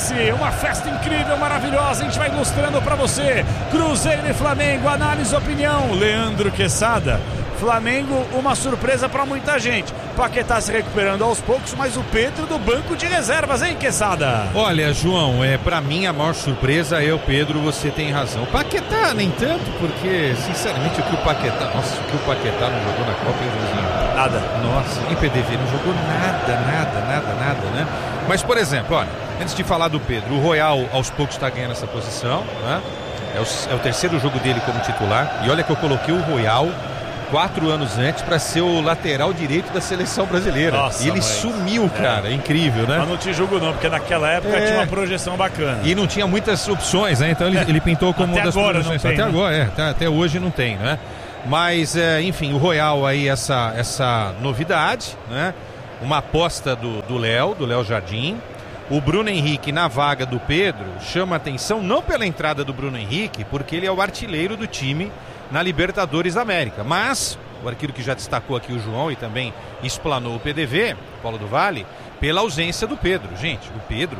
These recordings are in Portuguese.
Paranaense. Uma festa incrível, maravilhosa. A gente vai ilustrando para você. Cruzeiro e Flamengo, análise e opinião. Leandro Quesada. Flamengo, uma surpresa para muita gente. Paquetá se recuperando aos poucos, mas o Pedro do banco de reservas, hein, Quesada? Olha, João, pra mim a maior surpresa é o Pedro, você tem razão. Paquetá nem tanto, porque, sinceramente, o que o Paquetá não jogou na Copa, hein, Joãozinho? Nada. Nossa, em PDV não jogou nada, né? Mas, por exemplo, olha, antes de falar do Pedro, o Royal aos poucos está ganhando essa posição, né? É o terceiro jogo dele como titular, e olha que eu coloquei o Royal 4 anos antes para ser o lateral direito da seleção brasileira. Nossa, e ele sumiu, cara. É incrível, né? Mas não te julgo não, porque naquela época tinha uma projeção bacana. E não tinha muitas opções, né? Então ele pintou como uma das projeções. Até agora, até hoje não tem, né? Mas, enfim, o Royal aí, essa novidade, né? Uma aposta do Léo Jardim. O Bruno Henrique na vaga do Pedro chama atenção não pela entrada do Bruno Henrique, porque ele é o artilheiro do time na Libertadores da América, mas aquilo que já destacou aqui o João e também explanou o PDV, Paulo do Vale, pela ausência do Pedro. Gente, o Pedro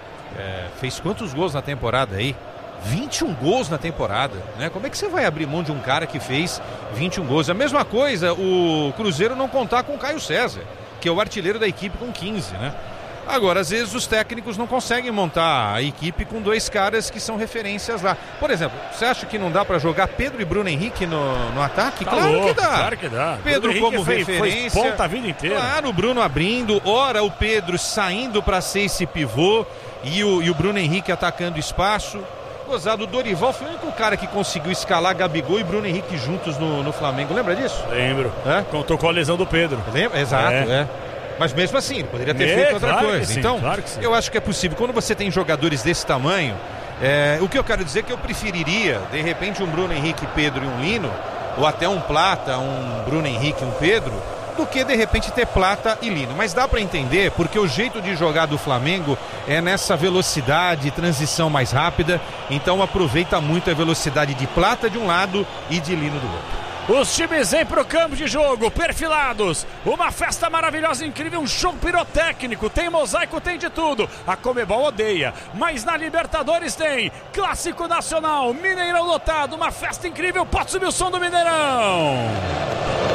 fez quantos gols na temporada aí? 21 gols na temporada, né? Como é que você vai abrir mão de um cara que fez 21 gols? A mesma coisa o Cruzeiro não contar com o Caio César, que é o artilheiro da equipe com 15, né? Agora, às vezes os técnicos não conseguem montar a equipe com 2 caras que são referências lá. Por exemplo, você acha que não dá para jogar Pedro e Bruno Henrique no ataque? Claro que dá. Pedro como referência. Foi ponta a vida inteira. Claro, o Bruno abrindo, ora o Pedro saindo para ser esse pivô e o Bruno Henrique atacando espaço. Gozado, o Dorival foi o único cara que conseguiu escalar Gabigol e Bruno Henrique juntos no Flamengo. Lembra disso? Lembro. Contou com a lesão do Pedro. Lembra? Exato, Mas mesmo assim, ele poderia ter feito outra coisa. Sim, então, claro que sim. Eu acho que é possível. Quando você tem jogadores desse tamanho, o que eu quero dizer é que eu preferiria, de repente, um Bruno Henrique, Pedro e um Lino, ou até um Plata, um Bruno Henrique e um Pedro, do que, de repente, ter Plata e Lino. Mas dá para entender, porque o jeito de jogar do Flamengo é nessa velocidade, transição mais rápida, então aproveita muito a velocidade de Plata de um lado e de Lino do outro. Os times vêm pro campo de jogo, perfilados. Uma festa maravilhosa, incrível, um show pirotécnico. Tem mosaico, tem de tudo. A Conmebol odeia, mas na Libertadores tem. Clássico Nacional, Mineirão lotado, uma festa incrível. Pode subir o som do Mineirão.